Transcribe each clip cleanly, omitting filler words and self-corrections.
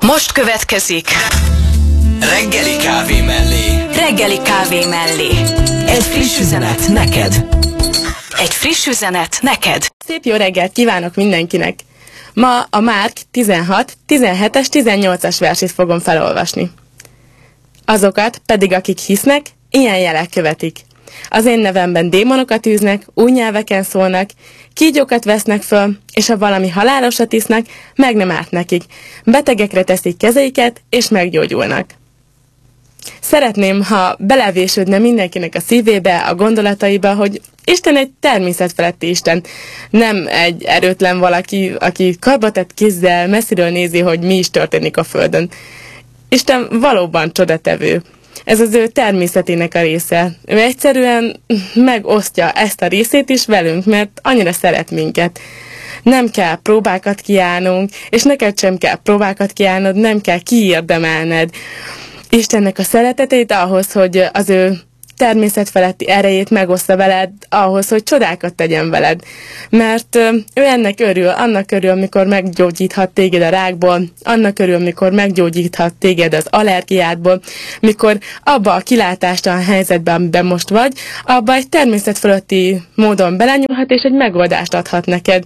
Most következik Reggeli kávé mellé. Reggeli kávé mellé. Egy friss üzenet neked. Egy friss üzenet neked. Szép jó reggelt kívánok mindenkinek! Ma a Márk 16, 17-es, 18-as versét fogom felolvasni. Azokat pedig, akik hisznek, ilyen jelek követik. Az én nevemben démonokat űznek, új nyelveken szólnak, kígyókat vesznek föl, és ha valami halálosat isznak, meg nem árt nekik. Betegekre teszik kezeiket, és meggyógyulnak. Szeretném, ha belevésődne mindenkinek a szívébe, a gondolataiba, hogy Isten egy természetfeletti Isten. Nem egy erőtlen valaki, aki karbatett kézzel messziről nézi, hogy mi is történik a Földön. Isten valóban csodatevő. Ez az ő természetének a része. Ő egyszerűen megosztja ezt a részét is velünk, mert annyira szeret minket. Nem kell próbákat kiállnunk, és neked sem kell próbákat kiállnod, nem kell kiérdemelned Istennek a szeretetét ahhoz, hogy az ő természetfeletti erejét megoszta veled, ahhoz, hogy csodákat tegyen veled. Mert ő ennek örül, annak örül, amikor meggyógyíthat téged a rákból, annak örül, amikor meggyógyíthat téged az allergiádból, mikor abba a kilátástalan helyzetben, amiben most vagy, abba egy természetfeletti módon belenyúlhat, és egy megoldást adhat neked.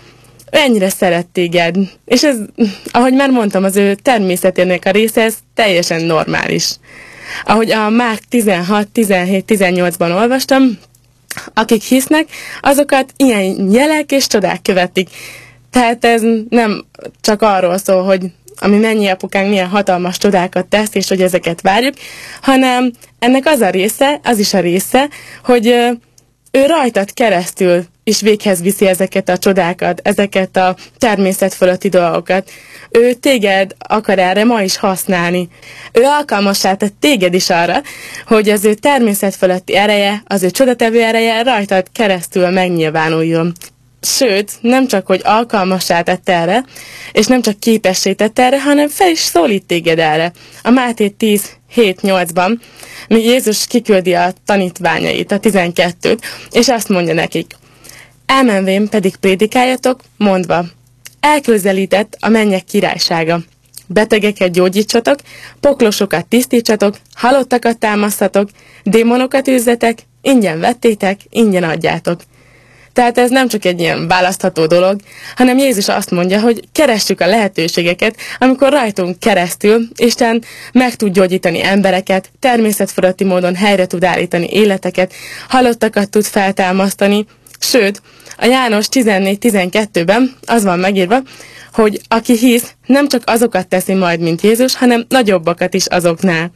Ő ennyire szeret téged, és ez, ahogy már mondtam, az ő természetének a része, ez teljesen normális. Ahogy a Márk 16, 17, 18-ban olvastam, akik hisznek, azokat ilyen jelek és csodák követik. Tehát ez nem csak arról szól, hogy ami mennyi apukánk milyen hatalmas csodákat tesz, és hogy ezeket várjuk, hanem ennek az a része, az is a része, hogy ő rajtad keresztül is véghez viszi ezeket a csodákat, ezeket a természet fölötti dolgokat. Ő téged akar erre ma is használni. Ő alkalmassá tett téged is arra, hogy az ő természet fölötti ereje, az ő csodatevő ereje rajtad keresztül megnyilvánuljon. Sőt, nem csak, hogy alkalmassá tett erre, és nem csak képessé tett erre, hanem fel is szólít téged erre. A Máté 10, 7-8-ban, míg Jézus kiküldi a tanítványait, a 12-t, és azt mondja nekik: elmenvén pedig prédikáljatok, mondva: elközelített a mennyek királysága. Betegeket gyógyítsatok, poklosokat tisztítsatok, halottakat támasztatok, démonokat űzzetek, ingyen vettétek, ingyen adjátok. Tehát ez nem csak egy ilyen választható dolog, hanem Jézus azt mondja, hogy keressük a lehetőségeket, amikor rajtunk keresztül Isten meg tud gyógyítani embereket, természetfeletti módon helyre tud állítani életeket, halottakat tud feltámasztani. Sőt, a János 14-12-ben az van megírva, hogy aki hisz, nem csak azokat teszi majd, mint Jézus, hanem nagyobbakat is azoknál.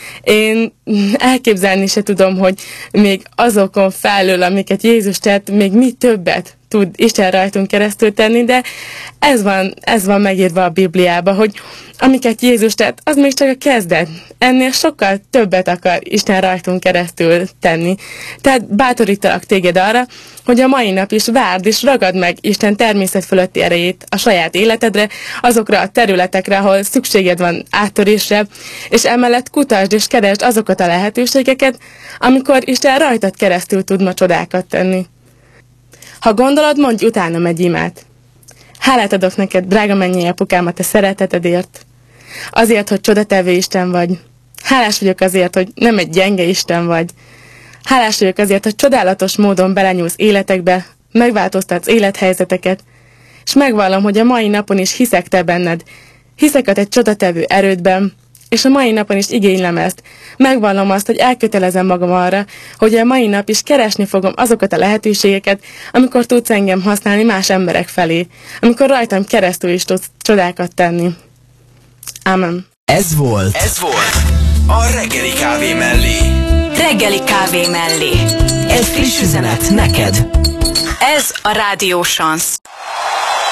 Én elképzelni se tudom, hogy még azokon felül, amiket Jézus tett, még mi többet tud Isten rajtunk keresztül tenni, de ez van megírva a Bibliában, hogy amiket Jézus tett, az még csak a kezdet. Ennél sokkal többet akar Isten rajtunk keresztül tenni. Tehát bátorítalak téged arra, hogy a mai nap is várd és ragad meg Isten természet fölötti erejét a saját életedre, azokra a területekre, ahol szükséged van áttörésre, és emellett kutasd és keresd azokat a lehetőségeket, amikor Isten rajtad keresztül tud ma csodákat tenni. Ha gondolod, mondj utánam egy imát. Hálát adok neked, drága mennyei apukám, a te szeretetedért. Azért, hogy csodatevő Isten vagy. Hálás vagyok azért, hogy nem egy gyenge Isten vagy. Hálás vagyok azért, hogy csodálatos módon belenyúlsz életekbe, megváltoztatsz élethelyzeteket, és megvallom, hogy a mai napon is hiszek te benned. Hiszek a te csodatevő erődben, és a mai napon is igénylem ezt. Megvallom azt, hogy elkötelezem magam arra, hogy a mai nap is keresni fogom azokat a lehetőségeket, amikor tudsz engem használni más emberek felé, amikor rajtam keresztül is tudsz csodákat tenni. Ámen. Ez volt a Reggeli kávé mellé. Reggeli kávé mellé. Egy friss üzenet neked. Ez a Rádió Chance.